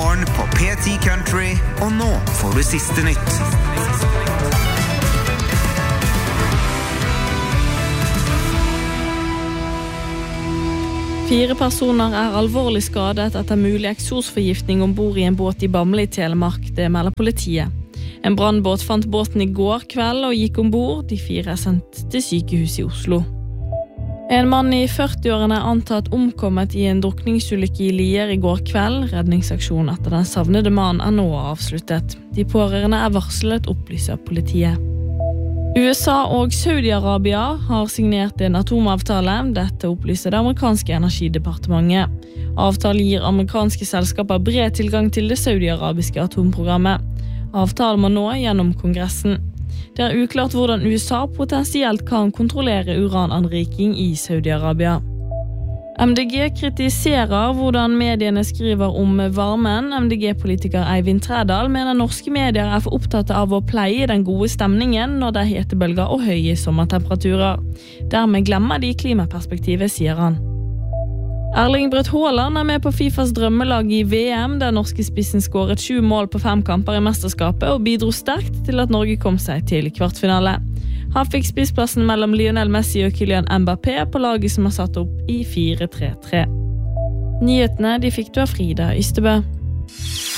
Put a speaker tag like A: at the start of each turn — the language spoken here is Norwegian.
A: morgen på P10 Country, og nå får du siste nytt.
B: Fire personer alvorlig skadet etter mulig eksosforgiftning ombord i en båt i Bamble i Telemark, det melder politiet. En brannbåt fant båten i går kveld og gikk ombord. De fire sendt til sykehus i Oslo. En mann i 40-årene antatt omkommet i en drukningsulykke i Lier i går kveld. Redningsaksjonen etter den savnede mannen nå avsluttet. De pårørende varslet, opplyser politiet. USA og Saudi-Arabia har signert en atomavtale. Dette opplyser det amerikanske energidepartementet. Avtalen gir amerikanske selskaper bred tilgang til det saudi-arabiske atomprogrammet. Avtalen må nå gjennom kongressen. Det uklart hvordan USA potensielt kan kontrollere urananriking i Saudi-Arabia. MDG kritiserer hvordan mediene skriver om varmen. MDG-politiker Eivind Trædal mener norske medier for opptatt av å pleie den gode stemningen når det hetebølger og høye sommertemperaturer. Dermed glemmer de klimaperspektivet, sier han. Erling Braut Haaland med på FIFAs drømmelag i VM, der norske spissen skåret 7 mål på 5 kamper i mesterskapet og bidro sterkt til at Norge kom seg til kvartfinale. Han fikk spissplassen mellom Lionel Messi og Kylian Mbappé på laget som satt opp i 4-3-3. Nyhetene de fikk du av Frida Ystebø.